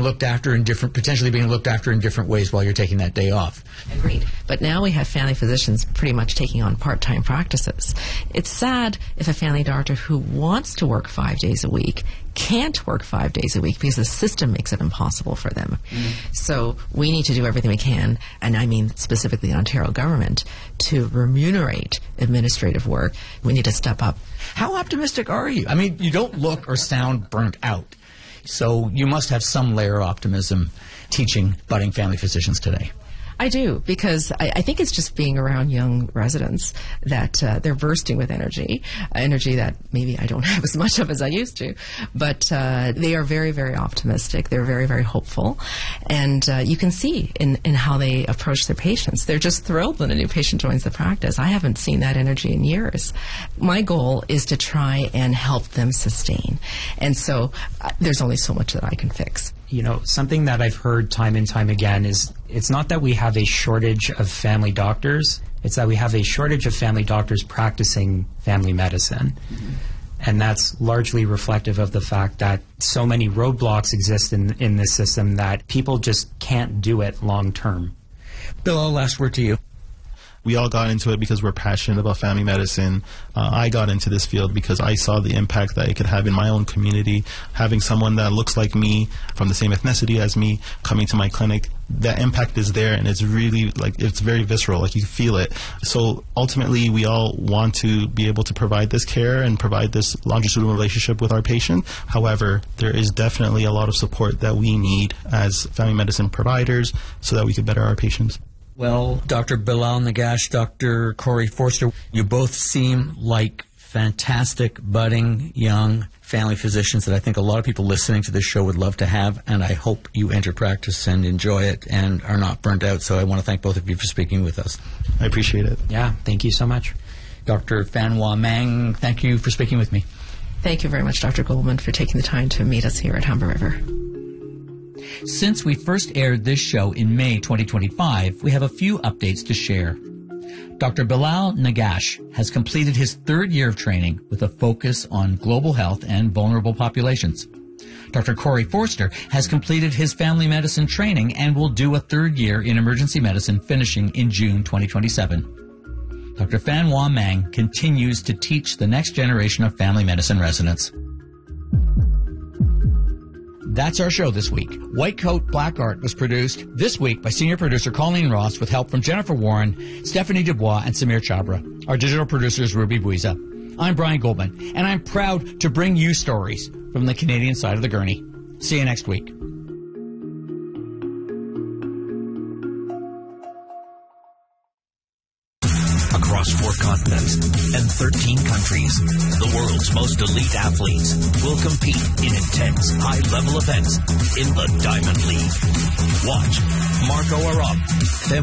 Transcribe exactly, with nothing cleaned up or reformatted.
looked after in different, potentially being looked after in different ways while you're taking that day off. Agreed. But now we have family physicians pretty much taking on part-time practices. It's sad if a family doctor who wants to work five days a week can't work five days a week because the system makes it impossible for them. Mm. So we need to do everything we can, and I mean specifically the Ontario government, to remunerate administrative work. We need to step up. How optimistic are you? I mean, you don't look or sound burnt out. So you must have some layer of optimism teaching budding family physicians today. I do, because I, I think it's just being around young residents that uh, they're bursting with energy, energy that maybe I don't have as much of as I used to, but uh, they are very, very optimistic. They're very, very hopeful, and uh, you can see in, in how they approach their patients. They're just thrilled when a new patient joins the practice. I haven't seen that energy in years. My goal is to try and help them sustain, and so uh, there's only so much that I can fix. You know, something that I've heard time and time again is it's not that we have a shortage of family doctors, it's that we have a shortage of family doctors practicing family medicine. Mm-hmm. And that's largely reflective of the fact that so many roadblocks exist in, in this system that people just can't do it long term. Bill, last word to you. We all got into it because we're passionate about family medicine. Uh, I got into this field because I saw the impact that it could have in my own community. Having someone that looks like me, from the same ethnicity as me, coming to my clinic, that impact is there, and it's really, like, it's very visceral, like you feel it. So ultimately, we all want to be able to provide this care and provide this longitudinal relationship with our patient. However, there is definitely a lot of support that we need as family medicine providers so that we can better our patients. Well, Doctor Bilal Negash, Doctor Corey Forster, you both seem like fantastic, budding, young family physicians that I think a lot of people listening to this show would love to have, and I hope you enter practice and enjoy it and are not burnt out. So I want to thank both of you for speaking with us. I appreciate it. Yeah, thank you so much. Doctor Phan Wah Mang, thank you for speaking with me. Thank you very much, Doctor Goldman, for taking the time to meet us here at Humber River. Since we first aired this show in May twenty twenty-five, we have a few updates to share. Doctor Bilal Negash has completed his third year of training with a focus on global health and vulnerable populations. Doctor Corey Forster has completed his family medicine training and will do a third year in emergency medicine, finishing in June twenty twenty-seven. Doctor Phan Wah Mang continues to teach the next generation of family medicine residents. That's our show this week. White Coat Black Art was produced this week by senior producer Colleen Ross with help from Jennifer Warren, Stephanie Dubois, and Samir Chabra. Our digital producer is Ruby Buiza. I'm Brian Goldman, and I'm proud to bring you stories from the Canadian side of the gurney. See you next week. Across four continents and thirteen countries, the world's most elite athletes will compete in intense, high-level events in the Diamond League. Watch Marco Arop,